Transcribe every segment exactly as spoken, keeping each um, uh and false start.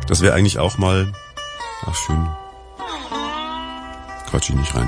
Das wäre eigentlich auch mal... Ach, schön. Quatsch ich nicht rein.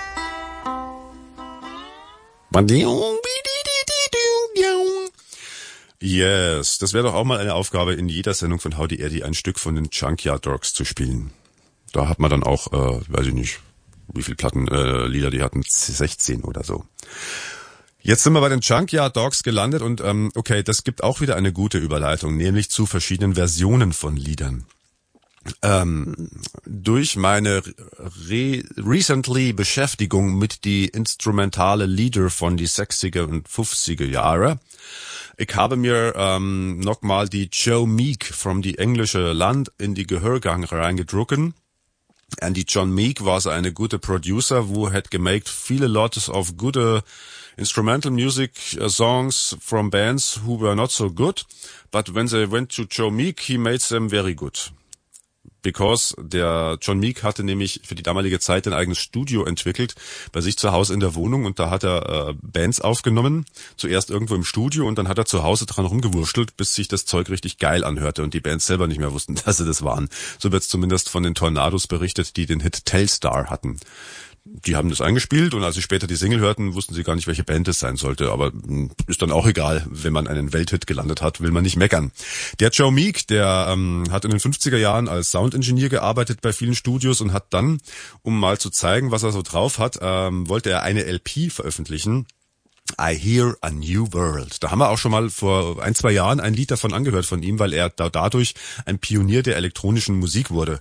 Yes, das wäre doch auch mal eine Aufgabe in jeder Sendung von Howdy Eddie, ein Stück von den Junkyard Dogs zu spielen. Da hat man dann auch, äh, weiß ich nicht, wie viele Platten, äh, Lieder die hatten, sechzehn oder so. Jetzt sind wir bei den Junkyard Dogs gelandet und ähm, okay, das gibt auch wieder eine gute Überleitung, nämlich zu verschiedenen Versionen von Liedern. Ähm, durch meine re- recently Beschäftigung mit die instrumentale Lieder von die sechziger und fünfziger Jahre, ich habe mir ähm, nochmal die Joe Meek from die englische Land in die Gehörgang reingedrucken. Und die John Meek war so eine gute Producer, wo hat gemacht viele Lots of gute instrumental music uh, songs from bands who were not so good, but when they went to Joe Meek, he made them very good. Because der John Meek hatte nämlich für die damalige Zeit ein eigenes Studio entwickelt, bei sich zu Hause in der Wohnung, und da hat er äh, Bands aufgenommen, zuerst irgendwo im Studio und dann hat er zu Hause dran rumgewurschtelt, bis sich das Zeug richtig geil anhörte und die Bands selber nicht mehr wussten, dass sie das waren. So wird es zumindest von den Tornados berichtet, die den Hit Telstar hatten. Die haben das eingespielt und als sie später die Single hörten, wussten sie gar nicht, welche Band es sein sollte. Aber ist dann auch egal, wenn man einen Welthit gelandet hat, will man nicht meckern. Der Joe Meek, der ähm, hat in den fünfziger Jahren als Soundingenieur gearbeitet bei vielen Studios und hat dann, um mal zu zeigen, was er so drauf hat, ähm, wollte er eine L P veröffentlichen. I Hear a New World. Da haben wir auch schon mal vor ein, zwei Jahren ein Lied davon angehört von ihm, weil er da dadurch ein Pionier der elektronischen Musik wurde.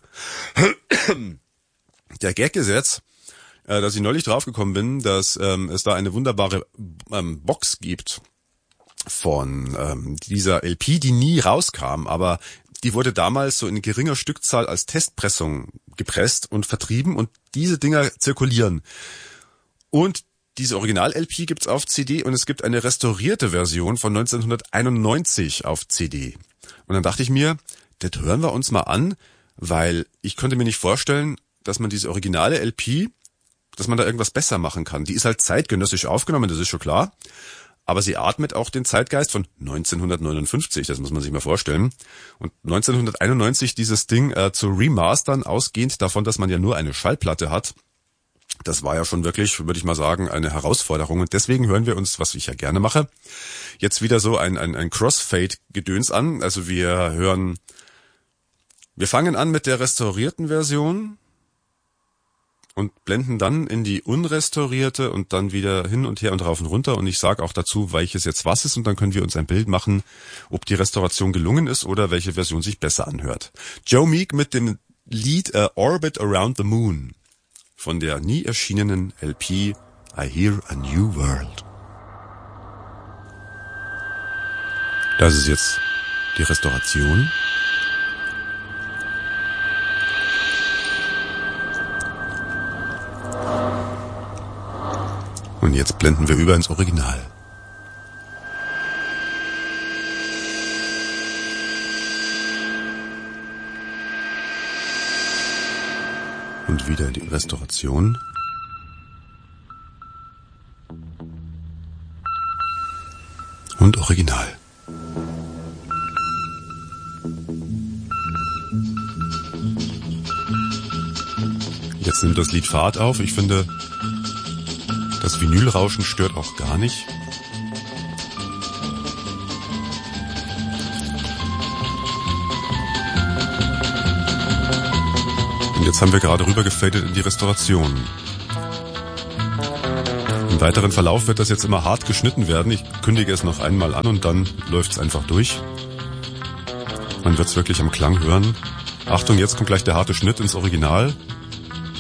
Der Gag ist jetzt, dass ich neulich draufgekommen bin, dass ähm, es da eine wunderbare ähm, Box gibt von ähm, dieser L P, die nie rauskam, aber die wurde damals so in geringer Stückzahl als Testpressung gepresst und vertrieben und diese Dinger zirkulieren. Und diese Original-L P gibt's auf C D und es gibt eine restaurierte Version von neunzehnhunderteinundneunzig auf C D. Und dann dachte ich mir, das hören wir uns mal an, weil ich konnte mir nicht vorstellen, dass man diese originale L P, dass man da irgendwas besser machen kann. Die ist halt zeitgenössisch aufgenommen, das ist schon klar. Aber sie atmet auch den Zeitgeist von neunzehnhundertneunundfünfzig, das muss man sich mal vorstellen. Und neunzehnhunderteinundneunzig dieses Ding äh, zu remastern, ausgehend davon, dass man ja nur eine Schallplatte hat, das war ja schon wirklich, würde ich mal sagen, eine Herausforderung. Und deswegen hören wir uns, was ich ja gerne mache, jetzt wieder so ein, ein, ein Crossfade-Gedöns an. Also wir hören, wir fangen an mit der restaurierten Version und blenden dann in die unrestaurierte und dann wieder hin und her und rauf und runter. Und ich sage auch dazu, welches jetzt was ist. Und dann können wir uns ein Bild machen, ob die Restauration gelungen ist oder welche Version sich besser anhört. Joe Meek mit dem Lied uh, Orbit Around the Moon von der nie erschienenen L P I Hear a New World. Das ist jetzt die Restauration. Und jetzt blenden wir über ins Original. Und wieder die Restauration. Und Original. Jetzt nimmt das Lied Fahrt auf. Ich finde, das Vinylrauschen stört auch gar nicht. Und jetzt haben wir gerade rübergefadet in die Restauration. Im weiteren Verlauf wird das jetzt immer hart geschnitten werden. Ich kündige es noch einmal an und dann läuft es einfach durch. Man wird es wirklich am Klang hören. Achtung, jetzt kommt gleich der harte Schnitt ins Original.